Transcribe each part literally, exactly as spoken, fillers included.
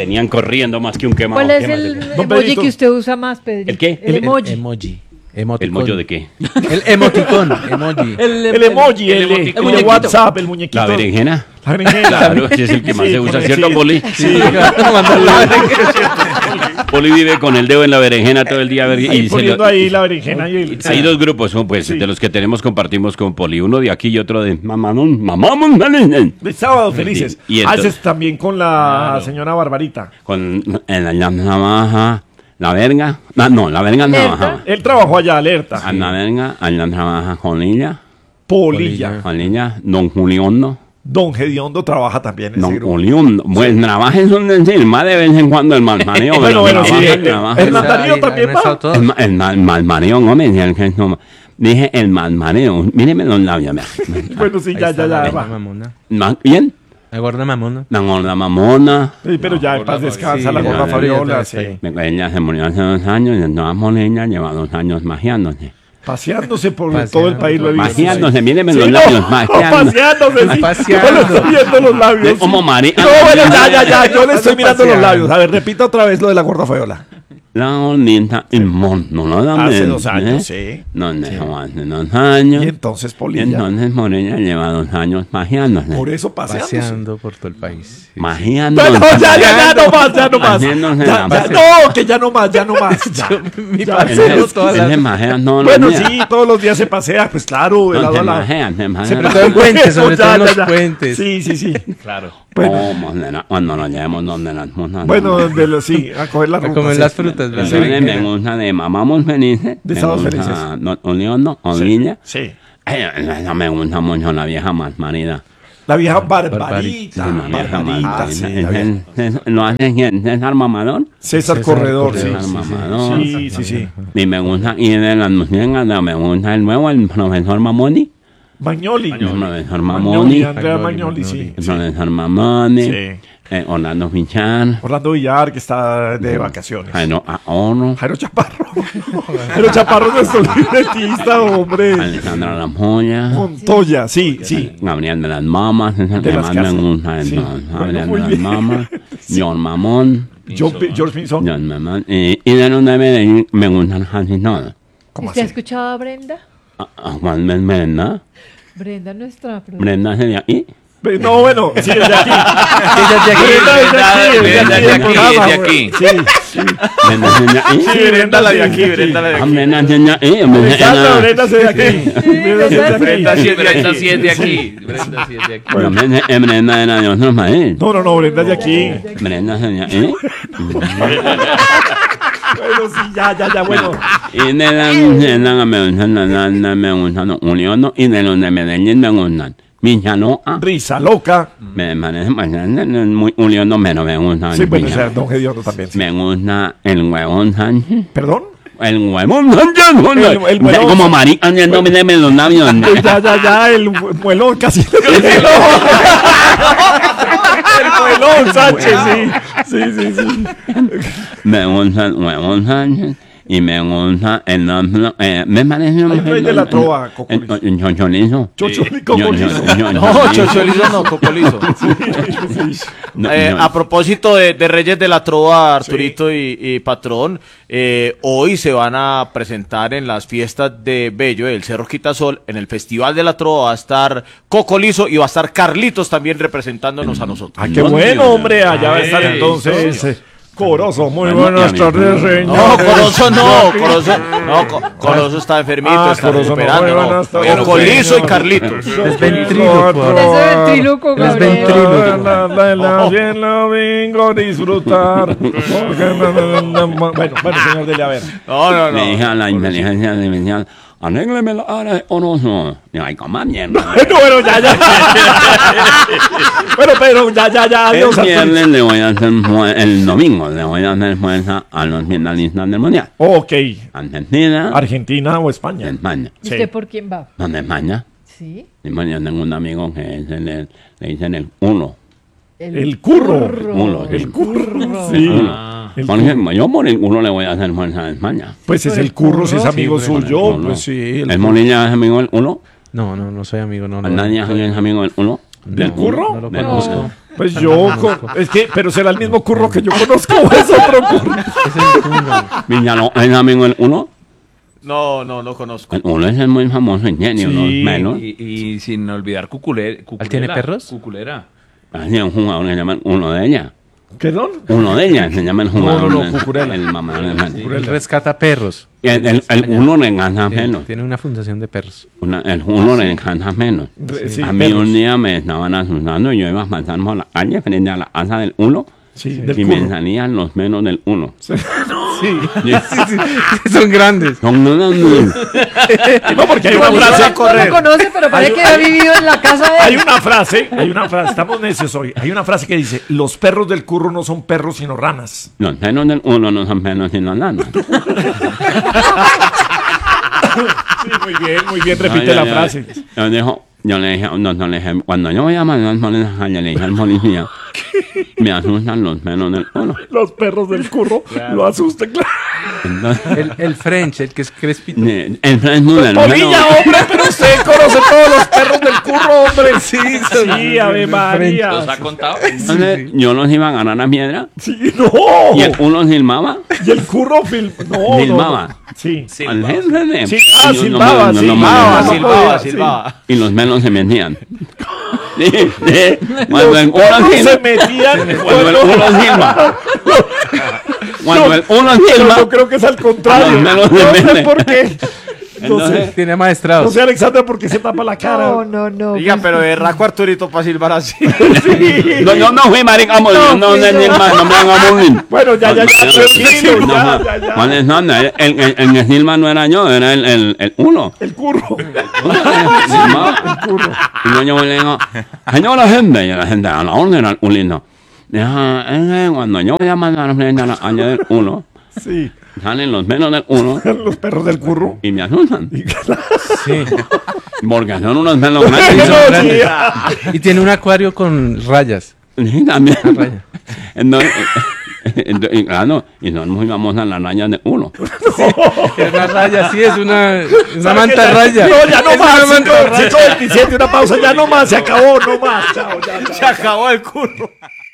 tenían corriendo más que un quemado. ¿Cuál es ¿Qué más el de- emoji Pedrito. que usted usa más, Pedro? ¿El qué? El, emoji. Emoji. ¿El Emoticón. mollo de qué? El emoticón. Emoji. El emoji, el, el, emoticón. el de muñequito. WhatsApp, el muñequito. ¿La berenjena? La berenjena. Claro, ese es el que más Sí, se usa, con- ¿cierto, sí. Poli? Sí. Poli vive con el dedo en la berenjena todo el día. Ahí Y se poniendo lo- ahí la berenjena y el... Hay dos grupos, ¿no? Pues Sí. de los que tenemos compartimos con Poli, uno de aquí y otro de mamamón, mamamón, mamamón. De sábados felices. Y Ah, entonces- ese es también con la señora Barbarita. Con en la, la navaja, la verga, no, no, la verga no Alerta. trabajaba. Él trabajó allá, alerta. A la verga, allá trabaja con ella, Polilla. con ella, don Juliondo, Don Gediondo trabaja también en ese don grupo. Juliondo. Pues trabaja es un decir, más de vez en cuando el malmaneo. Bueno, bueno, sí. trabaja, eh, trabaja. Hernán Darío Ahí- también ahí va. está todo. El, ma- el mal, malmaneo, no me decían que no. Dije el malmaneo, míreme los labios, vea. Bueno, sí, Ahí ya, está ya, la ya. gorda va. mamona. Ma- ¿Bien? La gorda mamona. La gorda mamona. Sí, pero ya en gorda paz Fabiola. descansa Sí, la ya, gorda ya, Fabiola. ya Sí. está ahí. Ella se murió hace dos años y andaba con ella, lleva dos años magiándose. Paseándose por Paseando. todo el país, lo he visto. Magiándose, míreme Sí, los no, labios, magiando. paseándose, sí. Paseando. Yo le estoy viendo los labios. Como María. No, bueno, ya, ya, ya. Yo le estoy mirando los paseando. labios. A ver, repita otra vez lo de la gorda Fabiola. La bonita y mon, no lo da Hace bien, dos años, ¿eh? sí. No, no, hace dos años. Y entonces Y Polilla. entonces Morella lleva dos años magiándose. Por eso paseándose. Paseando por todo el país. Sí. Magiándose. No, no, ya, ya, ya, no más, ya no más. Haciéndose Ya, la ya, pase. no, que ya no más, ya no más. Ya. Mi Ya. paseo Él todas se- las- él se majea todos los Bueno, días. sí, todos los días se pasea, pues claro, de No, lado se a lado. majea, se majea. Sobre todo en puentes, sobre Ya, todo en ya, los ya. puentes. Sí, sí, sí. Claro. Bueno, ¿Cómo? De la- Cuando lo llevemos donde las monas. bueno, de los, sí, a coger la A ruta. comer sí. las frutas. la Entonces me berenjena. gusta de mamamos felices. De me sábados gusta felices. No, Oliondo, Olilla. Sí. Ay, no me gusta mucho la vieja más marida. La vieja Barbarita. Barbarita. Sí, la vieja Barbarita, más sí, marida. la vieja. Es- ¿Lo hace quién? ¿César Mamador? César César Corredor, sí. Corredor, sí, Mamador. Sí, sí, sí. Y me gusta, y de las músicas, no, me gusta el nuevo, el profesor Mamoni. Magnoli. El profesor Magnoli, Mamoni. Andrea Magnoli, Magnoli, sí. Magnoli. El profesor Mamoni. Sí. eh, Orlando Fichar. Orlando Villar, que está de vacaciones. Jairo Ahorro. Jairo Chaparro. Jairo Chaparro es nuestro libretista, hombre. Alejandra La Joya. Montoya, sí, sí. Gabriel de las Mamas. Es el De que las más me casas. gusta. Sí. entonces, Bueno, Gabriel muy de las bien. Mamas. John Mamón. Yo- George Pinson. John Mamón. Y, y de los de Medellín me gustan casi todos. ¿Cómo ¿Usted ha así? escuchado a Brenda? A, a Juan Brenda. Brenda, nuestra productora. Brenda sería ahí. Pe- No, bueno, sí, desde aquí. Desde aquí. Brenda desde aquí, Brenda desde desde aquí, aquí, el programa, desde güey. aquí. Sí, Brenda sería ahí. sí, Brenda la de aquí, Brenda la de Ah, aquí. Brenda sería ahí. hombre, Exacto, era- Brenda se de aquí. Brenda se de aquí. Brenda sí es de Brenda sí es de aquí. Brenda sí es de aquí. Pero Brenda eh, Brenda era de otro país. No, no, no, Brenda de aquí. Brenda sería ahí. Bueno, sí, ya, ya, ya, bueno. Y de la de la me gustan la la la me gustan los Uniono y de los de Medellín me gustan. Michaloa. Risa loca. Me parece bastante muy Uniono, pero me gusta. Sí, el bueno, o sea, Michaloa. Don Gediondo también. sí. Me gusta el huevón Sánchez. ¿Perdón? El huevón Sánchez. El- el huevón. Como marica, no me deme los labios. Ya, ya, ya, el mu- muelón casi. El muelón Sánchez, sí. Sí, sí, sí. Me gusta el huevón Sánchez. Y me gusta el nombre. Eh, me parece un. Hay un rey de la trova, El Cocolizo. el chocholizo. Chocho y Yo- yo- Cocolizo. yo- No, Chocholizo no, Cocolizo. No, Eh, no. a propósito de, de Reyes de la Trova, Arturito y, y Patrón, eh, hoy se van a presentar en las fiestas de Bello, el Cerro Quitasol, en el Festival de la Trova va a estar Cocolizo y va a estar Carlitos también representándonos a nosotros. Ah, qué bueno, hombre. Allá va a estar entonces. eh, Corozo, muy Bueno, buenas ya, tardes, mi- señor. No, Corozo no, Corozo, no, Co- Corozo está enfermito, Ah, está Corozo no, recuperando. muy No, buenas tardes, Cocolizo y señor. Carlitos. Es ventríloco. Ese ventríloco, Es Gabriel. ventríloco. La, la, la, bien lo vengo a disfrutar. Porque no, no, no, no, Bueno, bueno, señor, dele a ver. No, no, Le dije no. a la inteligencia artificial, arrégleme la hora de Orozo. Y ay, coma mierda. Bueno, bueno, ya, ya. Bueno, pero ya, ya, ya. El Adiós, Arturito. viernes le voy a hacer, fu- el domingo le voy a hacer fuerza a los finalistas del Mundial. Ok. Argentina, Argentina o España. España. ¿Y Sí. usted por quién va? ¿Dónde España? Sí. Y bueno, yo tengo un amigo que es el, el- le dicen el uno. El curro. Uno, El sí. curro. Sí. Uno. El Porque yo por el uno le voy a hacer fuerza a España. Pues es el curro, si es amigo Sí, suyo. Uno. Pues sí. ¿El El, Molina es amigo del uno? No, no, no soy amigo, no. no. ¿Nadie es amigo del uno? ¿Del curro? No lo Del conozco. uno. Pues yo, con- es que, pero será el mismo curro que yo conozco, o es otro curro. Es el uno. Viña, ¿no es amigo el uno? No, no, no conozco. El uno es el muy famoso ingenio, Sí. ¿no? Menos. Y, y sin olvidar Cuculera. ¿Él tiene perros? Cuculera. Así un jugador que se llama uno de ella. ¿Perdón? Uno de ellas se llama el jugador. no, no, el- Cucurella. El mamá del hermano. Él rescata perros. Y El, el, el uno le encanta Tiene, menos. tiene una fundación de perros. Una- el uno le encanta menos. Sí, a mí perros. un día me estaban asustando y yo iba pasando por la calle frente a la casa del uno Sí, y del me curro. salían los menos del uno. Sí. Son grandes. Son unos- No, porque hay una No, frase. no lo conoce, pero parece Hay- que ha vivido en la casa de Hay él. una frase, hay una frase, estamos necios hoy. Hay una frase que dice: los perros del curro no son perros sino ranas. Los menos del uno no son menos sino lanas. Sí, muy bien, muy bien, repite Yo- la yo- frase. Yo, dijo, yo le dije, no, no, le dije, cuando yo voy a mandar por esa calle, le dije al policía, me asustan los menos del uno. Los perros del curro lo asustan, claro. Entonces, El, el French, el que es crespito. eh, el French Muller, Polilla, hombre, pero usted conoce todos los perros del curro, hombre. Sí, son- sí, Ave ¿Los María. ha contado? Entonces, yo los iba a ganar a piedra Sí, no. y el uno silbaba. Y el curro film. No, Silbaba. no, no. Sí. Al jefe de- Sí, ah, y yo no silbaba, me- no- sí. no me- Ah, Silbaba, no silbaba, podía, silbaba. Y los menos se metían. Sí, sí. Cuando el Los uno perros se silba, metían. cuando el uno silba, cuando el uno Pero silba, yo creo que es al contrario. Los menos se No sé meten. por qué. No Entonces- sé. Tiene No maestrados. sé, Alexandra, por qué se tapa la cara. No, no, no. Diga, pues, pero de raco Arturito para silbar así. no, yo no fui marica, no, no, no, fui no, yo. no me hagan bullying. Bueno, ya, ya, ya, No, tranquilo, no, ya, no. ya, ya. ¿Cuáles son? El, el, el, el que silba no era yo, era el, el, el uno. El curro. Silbaba. Y yo, yo le digo, señora gente, y la gente a la orden al ulino. Deja, eh, cuando yo voy a mandar a frente a la calle del uno, Sí. salen los menos del uno Los perros del curro. y me asustan. Sí. Porque son unos menos grandes. No, Son sí. Y tiene un acuario con rayas. Sí, también. raya. Entonces, entonces, y claro, y nosotros muy vamos a la raya de uno. Es una raya, sí, es una, una ¿Sabe manta qué? Ya- raya. No, ya no Es más. una manta cinco- raya. cinco veintisiete, una pausa, ya no más. Se acabó, no más. Chao, ya, ya. Se acabó el curro.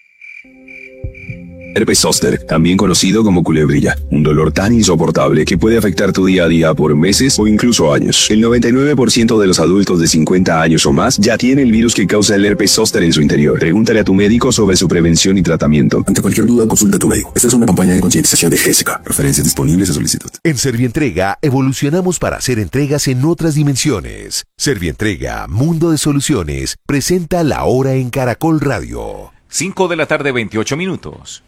Herpes zóster, también conocido como culebrilla, un dolor tan insoportable que puede afectar tu día a día por meses o incluso años. El noventa y nueve por ciento de los adultos de cincuenta años o más ya tiene el virus que causa el herpes zóster en su interior. Pregúntale a tu médico sobre su prevención y tratamiento. Ante cualquier duda, consulta a tu médico. Esta es una campaña de concientización de Gésica. Referencias disponibles a solicitud. En Servientrega evolucionamos para hacer entregas en otras dimensiones. Servientrega, Mundo de Soluciones, presenta La Hora en Caracol Radio. cinco de la tarde, veintiocho minutos.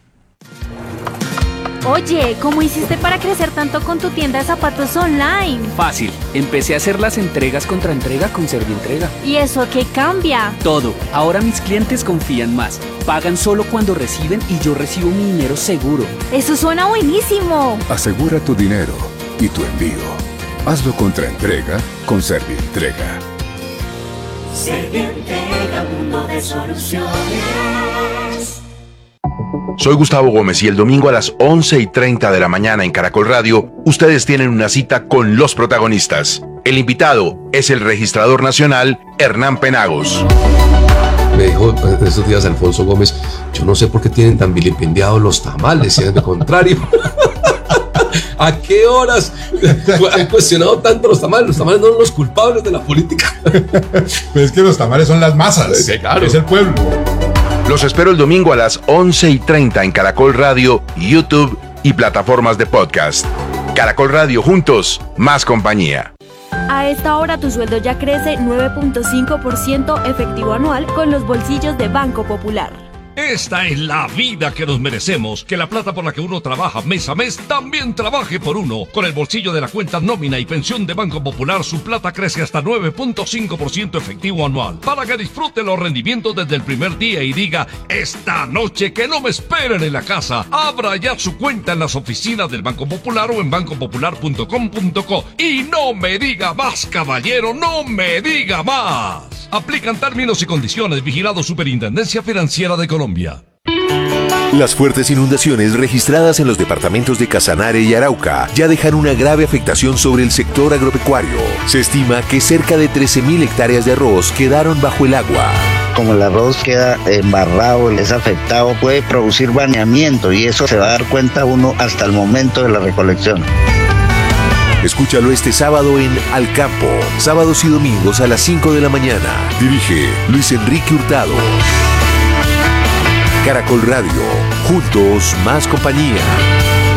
Oye, ¿cómo hiciste para crecer tanto con tu tienda de zapatos online? Fácil, empecé a hacer las entregas contra entrega con Servientrega. ¿Y eso qué cambia? Todo, ahora mis clientes confían más, pagan solo cuando reciben y yo recibo mi dinero seguro. Eso suena buenísimo. Asegura tu dinero y tu envío. Hazlo contra entrega con Servientrega. Servientrega, mundo de soluciones. Soy Gustavo Gómez y el domingo a las once y treinta de la mañana en Caracol Radio, ustedes tienen una cita con los protagonistas. El invitado es el registrador nacional Hernán Penagos. Me dijo esos días Alfonso Gómez, yo no sé por qué tienen tan vilipendiados los tamales, si es de contrario. ¿A qué horas han cuestionado tanto los tamales? Los tamales no son los culpables de la política. Pues es que los tamales son las masas, Sí, claro. es el pueblo. Los espero el domingo a las once y treinta en Caracol Radio, YouTube y plataformas de podcast. Caracol Radio, juntos, más compañía. A esta hora tu sueldo ya crece nueve punto cinco por ciento efectivo anual con los bolsillos de Banco Popular. Esta es la vida que nos merecemos, que la plata por la que uno trabaja mes a mes también trabaje por uno. Con el bolsillo de la cuenta nómina y pensión de Banco Popular, su plata crece hasta nueve punto cinco por ciento efectivo anual, para que disfrute los rendimientos desde el primer día y diga, esta noche que no me esperen en la casa. Abra ya su cuenta en las oficinas del Banco Popular o en banco popular punto com punto co. Y no me diga más, caballero, no me diga más. Aplican términos y condiciones. Vigilado Superintendencia Financiera de Colombia. Las fuertes inundaciones registradas en los departamentos de Casanare y Arauca ya dejan una grave afectación sobre el sector agropecuario. Se estima que cerca de trece mil hectáreas de arroz quedaron bajo el agua. como el arroz queda embarrado, es afectado, puede producir baneamiento y eso se va a dar cuenta uno hasta el momento de la recolección. Escúchalo este sábado en Al Campo, sábados y domingos a las cinco de la mañana. Dirige Luis Enrique Hurtado. Caracol Radio, juntos más compañía.